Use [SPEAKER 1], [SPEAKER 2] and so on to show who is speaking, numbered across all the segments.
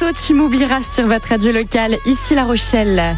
[SPEAKER 1] morceau Tu m'oublieras sur votre radio locale, ici La Rochelle.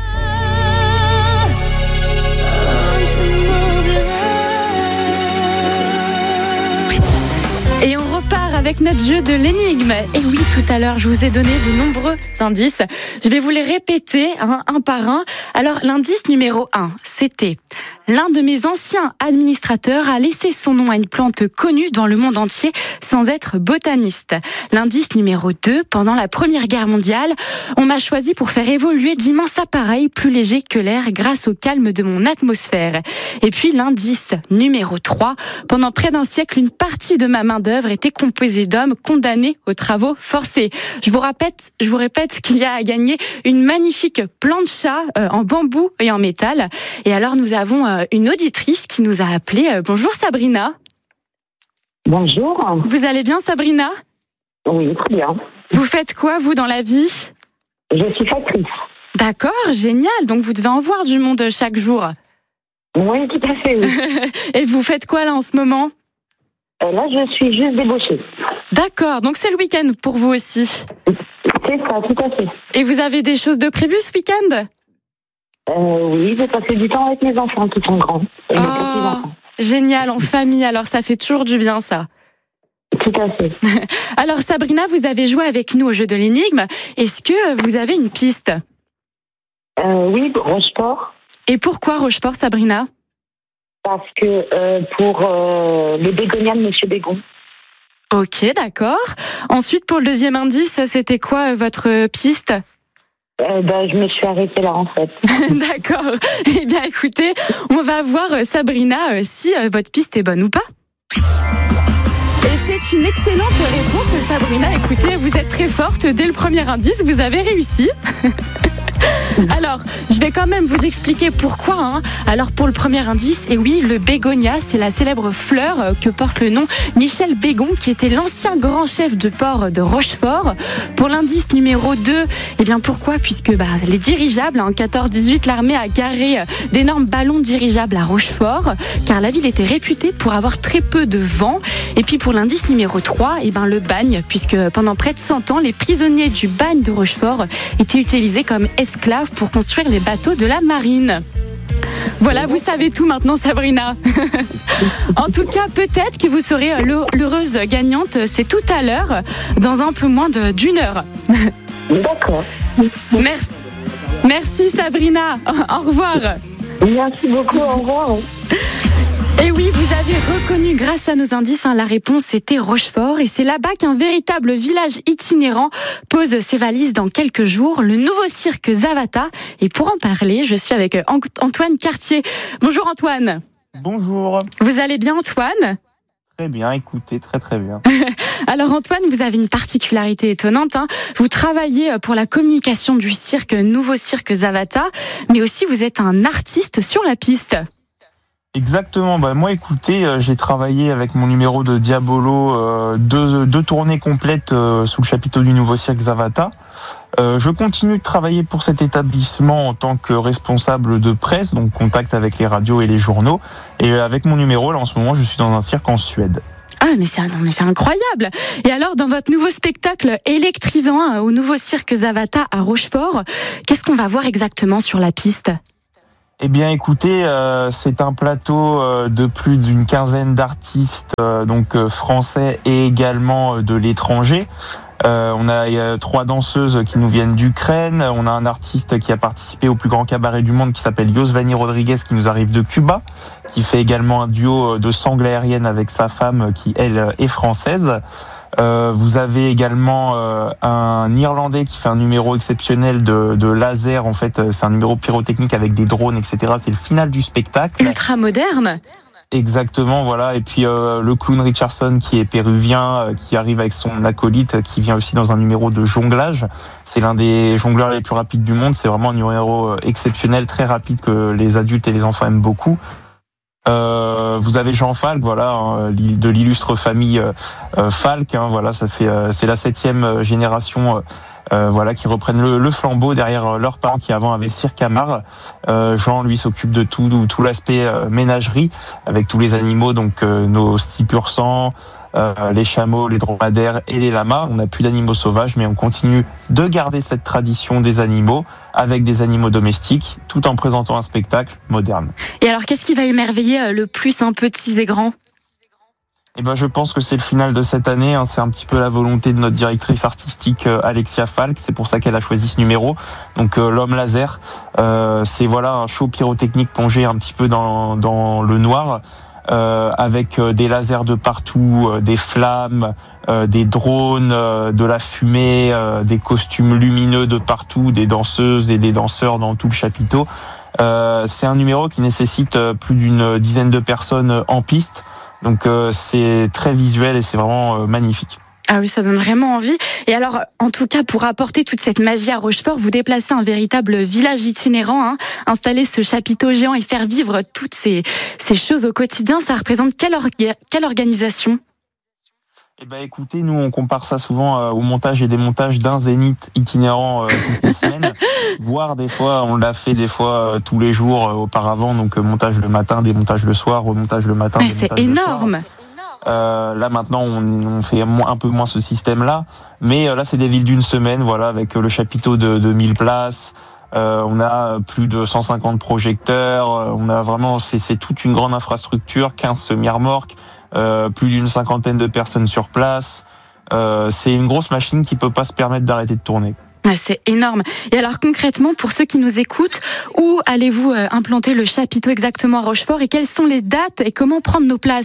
[SPEAKER 1] Et on repart avec notre jeu de l'énigme. Et oui, tout à l'heure, je vous ai donné de nombreux indices. Je vais vous les répéter un par un. Alors, l'indice numéro 1, c'était: l'un de mes anciens administrateurs a laissé son nom à une plante connue dans le monde entier sans être botaniste. L'indice numéro 2, pendant la Première Guerre mondiale, on m'a choisi pour faire évoluer d'immenses appareils plus légers que l'air grâce au calme de mon atmosphère. Et puis l'indice numéro 3, pendant près d'un siècle, une partie de ma main-d'œuvre était composée d'hommes condamnés aux travaux forcés. Je vous répète qu'il y a à gagner une magnifique plancha en bambou et en métal. Et alors nous avons une auditrice qui nous a appelé. Bonjour Sabrina.
[SPEAKER 2] Bonjour.
[SPEAKER 1] Vous allez bien Sabrina ?
[SPEAKER 2] Oui, très bien.
[SPEAKER 1] Vous faites quoi vous dans la vie ?
[SPEAKER 2] Je suis factrice.
[SPEAKER 1] D'accord, génial. Donc vous devez en voir du monde chaque jour.
[SPEAKER 2] Oui, tout à fait. Oui.
[SPEAKER 1] Et vous faites quoi là en ce moment ?
[SPEAKER 2] Là, je suis juste débauchée.
[SPEAKER 1] D'accord, donc c'est le week-end pour vous aussi.
[SPEAKER 2] C'est ça, tout à fait.
[SPEAKER 1] Et vous avez des choses de prévues ce week-end ?
[SPEAKER 2] Oui, j'ai passé du temps avec mes enfants qui sont grands. Et mes petits-enfants.
[SPEAKER 1] Génial, en famille, alors ça fait toujours du bien ça.
[SPEAKER 2] Tout à fait.
[SPEAKER 1] Alors Sabrina, vous avez joué avec nous au jeu de l'énigme. Est-ce que vous avez une piste ?
[SPEAKER 2] Oui, Rochefort.
[SPEAKER 1] Et pourquoi Rochefort, Sabrina ?
[SPEAKER 2] Parce que pour les bégonias de Monsieur Bégon.
[SPEAKER 1] Ok, d'accord. Ensuite, pour le deuxième indice, c'était quoi votre piste ?
[SPEAKER 2] Je me suis arrêtée là en fait.
[SPEAKER 1] D'accord. Eh bien écoutez, on va voir Sabrina si votre piste est bonne ou pas. Et c'est une excellente réponse Sabrina. Écoutez, vous êtes très forte. Dès le premier indice, vous avez réussi. Alors, je vais quand même vous expliquer pourquoi. Alors, pour le premier indice, et oui, le bégonia, c'est la célèbre fleur que porte le nom Michel Bégon, qui était l'ancien grand chef de port de Rochefort. Pour l'indice numéro 2, eh bien pourquoi ? Puisque les dirigeables, en 14-18, l'armée a garé d'énormes ballons dirigeables à Rochefort, car la ville était réputée pour avoir très peu de vent. Et puis pour l'indice numéro 3, le bagne, puisque pendant près de 100 ans, les prisonniers du bagne de Rochefort étaient utilisés comme esclaves pour construire les bateaux de la marine. Voilà, vous savez tout maintenant, Sabrina. En tout cas, peut-être que vous serez l'heureuse gagnante. C'est tout à l'heure, dans un peu moins d'une heure.
[SPEAKER 2] D'accord.
[SPEAKER 1] Merci Sabrina. Au revoir.
[SPEAKER 2] Merci beaucoup, au revoir.
[SPEAKER 1] Et oui, vous avez reconnu grâce à nos indices, la réponse était Rochefort. Et c'est là-bas qu'un véritable village itinérant pose ses valises dans quelques jours, le nouveau cirque Zavata. Et pour en parler, je suis avec Antoine Cartier. Bonjour Antoine.
[SPEAKER 3] Bonjour.
[SPEAKER 1] Vous allez bien Antoine ?
[SPEAKER 3] Très bien, écoutez, très très bien.
[SPEAKER 1] Alors Antoine, vous avez une particularité étonnante. Vous travaillez pour la communication du cirque, nouveau cirque Zavata, mais aussi vous êtes un artiste sur la piste.
[SPEAKER 3] Exactement. Moi, écoutez, j'ai travaillé avec mon numéro de Diabolo deux tournées complètes sous le chapiteau du nouveau cirque Zavata. Je continue de travailler pour cet établissement en tant que responsable de presse, donc contact avec les radios et les journaux. Et avec mon numéro, là, en ce moment, je suis dans un cirque en Suède.
[SPEAKER 1] Ah, mais c'est incroyable. Et alors, dans votre nouveau spectacle électrisant au nouveau cirque Zavata à Rochefort, qu'est-ce qu'on va voir exactement sur la piste ?
[SPEAKER 3] Eh bien, écoutez, c'est un plateau de plus d'une quinzaine d'artistes, français et également de l'étranger. On a 3 danseuses qui nous viennent d'Ukraine. On a un artiste qui a participé au plus grand cabaret du monde qui s'appelle Yosvani Rodriguez qui nous arrive de Cuba, qui fait également un duo de sangle aérienne avec sa femme qui, elle, est française. Vous avez également un Irlandais qui fait un numéro exceptionnel de laser. En fait, c'est un numéro pyrotechnique avec des drones, etc. C'est le final du spectacle.
[SPEAKER 1] Ultra moderne.
[SPEAKER 3] Exactement, voilà. Et puis le clown Richardson qui est péruvien, qui arrive avec son acolyte, qui vient aussi dans un numéro de jonglage. C'est l'un des jongleurs les plus rapides du monde. C'est vraiment un numéro exceptionnel, très rapide, que les adultes et les enfants aiment beaucoup. Vous avez Jean Falk, voilà, de l'illustre famille Falk, voilà, ça fait c'est la 7e génération qui reprennent le flambeau derrière leurs parents qui avant avaient le cirque Amar. Jean lui s'occupe de tout l'aspect ménagerie avec tous les animaux, donc nos 6%, les chameaux, les dromadaires et les lamas. On n'a plus d'animaux sauvages, mais on continue de garder cette tradition des animaux avec des animaux domestiques, tout en présentant un spectacle moderne.
[SPEAKER 1] Et alors, qu'est-ce qui va émerveiller le plus petits et grands ?
[SPEAKER 3] Eh ben, je pense que c'est le final de cette année. C'est un petit peu la volonté de notre directrice artistique Alexia Falk. C'est pour ça qu'elle a choisi ce numéro. Donc l'homme laser, c'est un show pyrotechnique plongé un petit peu dans le noir, avec des lasers de partout, des flammes, des drones, de la fumée, des costumes lumineux de partout, des danseuses et des danseurs dans tout le chapiteau. C'est un numéro qui nécessite plus d'une dizaine de personnes en piste. Donc c'est très visuel et c'est vraiment magnifique.
[SPEAKER 1] Ah oui, ça donne vraiment envie. Et alors, en tout cas, pour apporter toute cette magie à Rochefort, vous déplacez un véritable village itinérant, installer ce chapiteau géant et faire vivre toutes ces choses au quotidien, ça représente quelle organisation ?
[SPEAKER 3] Eh ben, écoutez, nous on compare ça souvent au montage et démontage d'un zénith itinérant toutes les semaines, voire des fois on l'a fait tous les jours auparavant, donc montage le matin, démontage le soir, remontage le matin, démontage
[SPEAKER 1] c'est énorme.
[SPEAKER 3] Le soir. Là maintenant on fait un peu moins ce système-là, mais là c'est des villes d'une semaine, avec le chapiteau de 1000 places. On a plus de 150 projecteurs. On a vraiment, c'est toute une grande infrastructure, 15 semi-remorques. Plus d'une cinquantaine de personnes sur place. C'est une grosse machine qui peut pas se permettre d'arrêter de tourner.
[SPEAKER 1] C'est énorme. Et alors concrètement, pour ceux qui nous écoutent, où allez-vous implanter le chapiteau exactement à Rochefort et quelles sont les dates et comment prendre nos places ?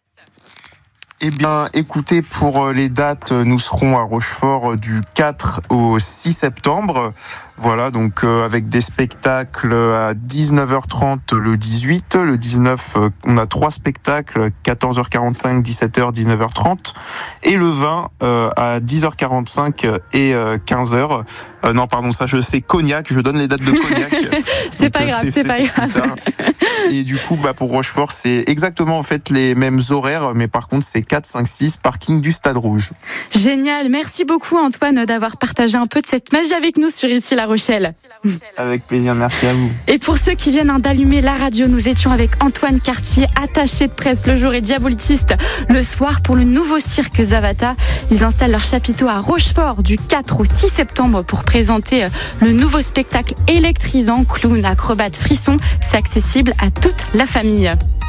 [SPEAKER 3] Eh bien, écoutez, pour les dates, nous serons à Rochefort du 4 au 6 septembre. Voilà, donc avec des spectacles à 19h30 le 18. Le 19, on a 3 spectacles, 14h45, 17h, 19h30. Et le 20, à 10h45 et 15h. Non, pardon, ça je sais, Cognac, je donne les dates de Cognac.
[SPEAKER 1] C'est pas grave, c'est pas grave.
[SPEAKER 3] Et du coup, pour Rochefort, c'est exactement en fait les mêmes horaires, mais par contre, c'est 4, 5, 6, parking du Stade Rouge.
[SPEAKER 1] Génial, merci beaucoup Antoine d'avoir partagé un peu de cette magie avec nous sur Ici La Rochelle.
[SPEAKER 3] Avec plaisir, merci à vous.
[SPEAKER 1] Et pour ceux qui viennent d'allumer la radio, nous étions avec Antoine Cartier, attaché de presse le jour et diabolitiste le soir pour le nouveau cirque Zavata. Ils installent leur chapiteau à Rochefort du 4 au 6 septembre pour présenter le nouveau spectacle électrisant, clown, acrobate, frisson. C'est accessible à toute la famille.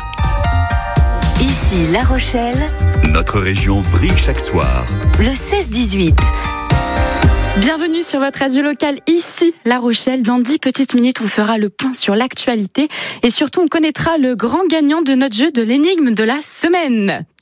[SPEAKER 4] Ici La Rochelle.
[SPEAKER 5] Notre région brille chaque soir.
[SPEAKER 4] Le 16-18.
[SPEAKER 1] Bienvenue sur votre radio locale, ici La Rochelle. Dans 10 petites minutes, on fera le point sur l'actualité et surtout, on connaîtra le grand gagnant de notre jeu de l'énigme de la semaine.